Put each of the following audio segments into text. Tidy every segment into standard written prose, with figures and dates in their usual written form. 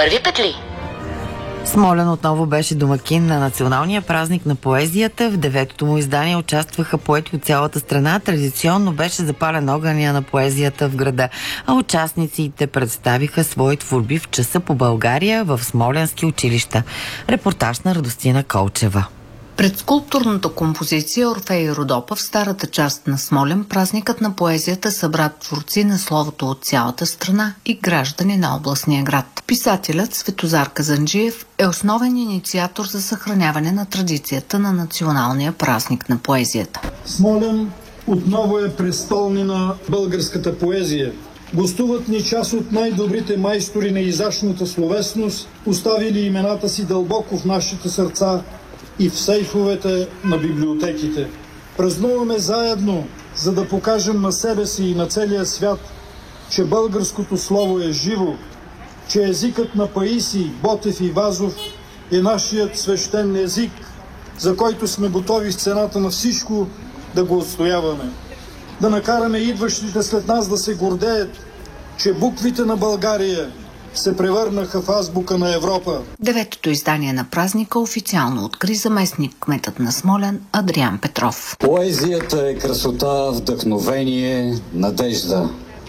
първи петли. Смолян отново беше домакин на националния празник на поезията. В 9-то му издание участваха поети от цялата страна. Традиционно беше запален огъня на поезията в града, а участниците представиха свои творби в часа по България в смолянски училища. Репортаж на Радостина Колчева. Пред скулптурната композиция Орфей и Родопа в старата част на Смолян празникът на поезията събра творци на словото от цялата страна и граждани на областния град. Писателят Светозар Казанджиев е основен инициатор за съхраняване на традицията на националния празник на поезията. Смолян отново е престолни на българската поезия. Гостуват ни част от най-добрите майстори на изящната словесност, оставили имената си дълбоко в нашите сърца и в сейфовете на библиотеките. Празнуваме заедно, за да покажем на себе си и на целия свят, че българското слово е живо, че езикът на Паисий, Ботев и Вазов е нашият свещен език, за който сме готови с цената на всичко да го отстояваме. Да накараме идващите след нас да се гордеят, че буквите на България се превърнаха в азбука на Европа. 9-то издание на празника официално откри заместник кметът на Смолян Адриан Петров. Поезията е красота, вдъхновение, надежда.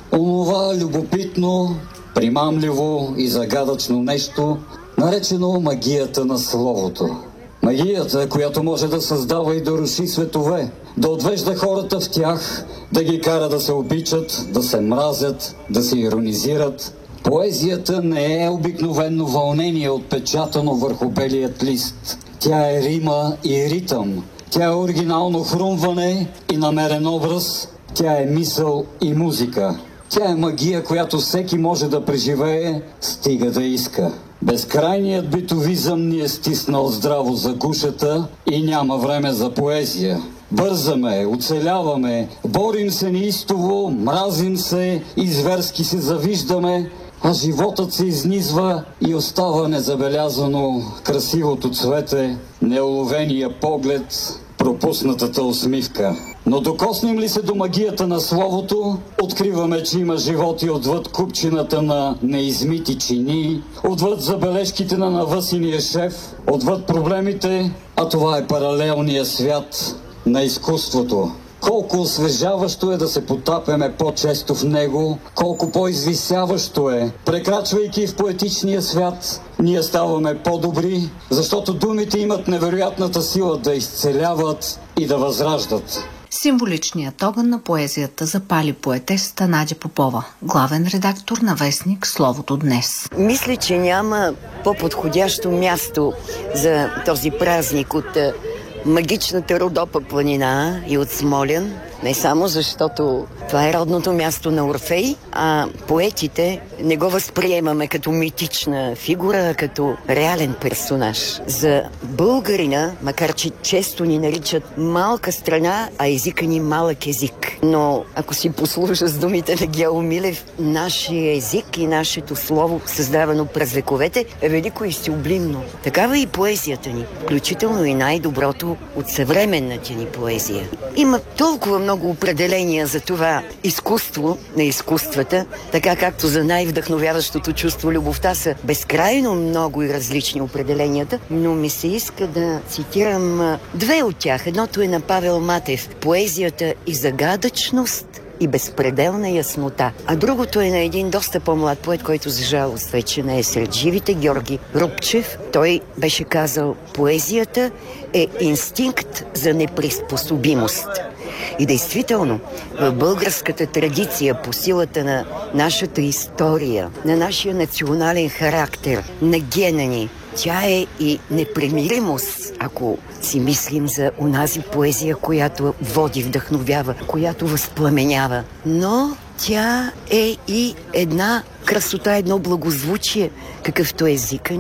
Онова любопитно, примамливо и загадъчно нещо, наречено магията на словото. Магията, която може да създава и да руши светове, да отвежда хората в тях, да ги кара да се обичат, да се мразят, да се иронизират. Поезията не е обикновено вълнение, отпечатано върху белият лист. Тя е рима и ритъм. Тя е оригинално хрумване и намерен образ. Тя е мисъл и музика. Тя е магия, която всеки може да преживее, стига да иска. Безкрайният битовизъм ни е стиснал здраво за гушата и няма време за поезия. Бързаме, оцеляваме, борим се неистово, мразим се и зверски се завиждаме, а животът се изнизва и остава незабелязано красивото цвете, неуловения поглед, пропуснатата усмивка. Но докоснем ли се до магията на словото, откриваме, че има животи отвъд купчината на неизмити чини, отвъд забележките на навъсения шеф, отвъд проблемите, а това е паралелния свят на изкуството. Колко освежаващо е да се потапяме по-често в него, колко по-извисяващо е. Прекрачвайки в поетичния свят, ние ставаме по-добри, защото думите имат невероятната сила да изцеляват и да възраждат. Символичният огън на поезията запали поетесата Надя Попова, главен редактор на вестник Словото днес. Мисля, че няма по-подходящо място за този празник от магичната Родопа планина и от Смолян, не само защото това е родното място на Орфей, а поетите не го възприемаме като митична фигура, а като реален персонаж. За българина, макар че често ни наричат малка страна, а езика ни малък език. Но ако си послужа с думите на Гео Милев, нашия език и нашето слово, създавано през вековете, е велико и сюблимно. Такава и поезията ни, включително и най-доброто от съвременната ни поезия. Има толкова много определения за това изкуство на изкуствата, така както за най-вдъхновяващото чувство любовта са безкрайно много и различни определенията, но ми се иска да цитирам две от тях. Едното е на Павел Матев – поезията и загадъчност и безпределна яснота. А другото е на един доста по-млад поет, който за жалост вече не е сред живите, Георги Рупчев. Той беше казал: поезията е инстинкт за неприспособимост. И действително, в българската традиция, по силата на нашата история, на нашия национален характер, на гена ни, тя е и непримиримост, ако си мислим за онази поезия, която води, вдъхновява, която възпламенява. Но тя е и една красота, едно благозвучие, какъвто е езика